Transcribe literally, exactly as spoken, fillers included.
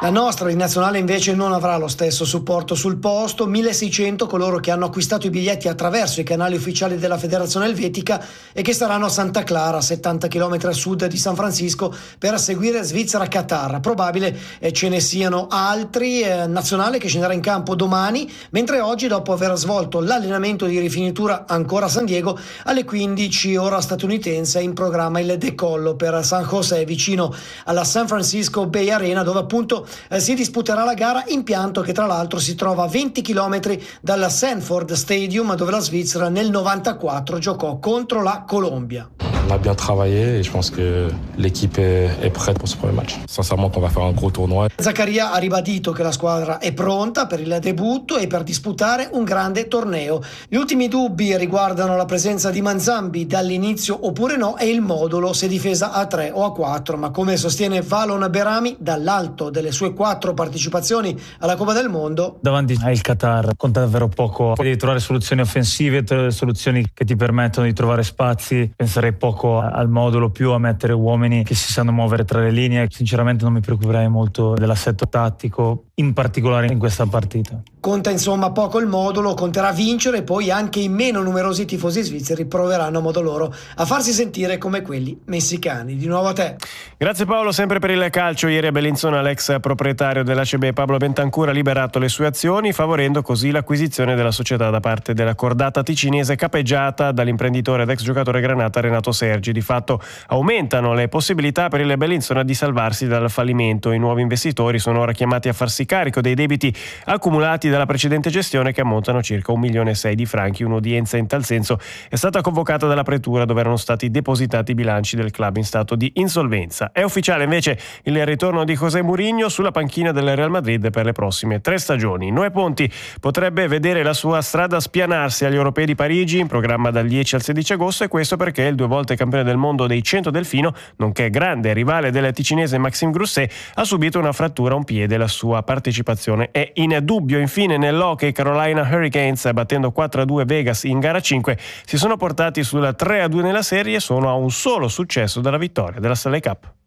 La nostra di nazionale invece non avrà lo stesso supporto sul posto, milleseicento coloro che hanno acquistato i biglietti attraverso i canali ufficiali della Federazione Elvetica e che saranno a Santa Clara, settanta chilometri a sud di San Francisco, per seguire Svizzera-Qatar. Probabile eh, ce ne siano altri. Eh, nazionale che scenderà in campo domani, mentre oggi, dopo aver svolto l'allenamento di rifinitura ancora a San Diego, alle quindici ora statunitense è in programma il decollo per San José, vicino alla San Francisco Bay Arena, dove appunto Eh, si disputerà la gara, impianto che tra l'altro si trova a venti chilometri dal Sanford Stadium, dove la Svizzera nel novantaquattro giocò contro la Colombia. On a bien travaillé et je pense que l'équipe est, est prête pour ce premier match. Sincèrement qu'on va faire un gros tournoi. Zaccaria ha ribadito che la squadra è pronta per il debutto e per disputare un grande torneo. Gli ultimi dubbi riguardano la presenza di Manzambi dall'inizio oppure no e il modulo, se difesa a tre o a quattro, ma come sostiene Valon Berami, dall'alto delle sue quattro partecipazioni alla Coppa del Mondo, davanti al Qatar conta davvero poco. Devi trovare soluzioni offensive, soluzioni che ti permettono di trovare spazi. Penserei poco al modulo, più a mettere uomini che si sanno muovere tra le linee. Sinceramente non mi preoccuperei molto dell'assetto tattico, in particolare in questa partita. Conta insomma poco il modulo, conterà vincere, e poi anche i meno numerosi tifosi svizzeri proveranno a modo loro a farsi sentire come quelli messicani. Di nuovo a te. Grazie Paolo, sempre per il calcio. Ieri a Bellinzona l'ex proprietario dell'A C B Pablo Bentancur ha liberato le sue azioni, favorendo così l'acquisizione della società da parte della cordata ticinese capeggiata dall'imprenditore ed ex giocatore granata Renato Sergi. Di fatto aumentano le possibilità per il Bellinzona di salvarsi dal fallimento. I nuovi investitori sono ora chiamati a farsi carico dei debiti accumulati dalla precedente gestione, che ammontano circa un milione e sei di franchi. Un'udienza in tal senso è stata convocata dalla pretura, dove erano stati depositati i bilanci del club in stato di insolvenza. È ufficiale invece il ritorno di José Mourinho sulla panchina del Real Madrid per le prossime tre stagioni. Noè Ponti potrebbe vedere la sua strada spianarsi agli europei di Parigi, in programma dal dieci al sedici agosto, e questo perché il due volte campione del mondo dei cento delfino, nonché grande rivale del ticinese Maxime Grousset, ha subito una frattura a un piede. La sua partecipazione è in dubbio. Infine nell'hockey, Carolina Hurricanes, battendo quattro a due Vegas in gara cinque, si sono portati sul tre a due nella serie e sono a un solo successo dalla vittoria della Stanley Cup.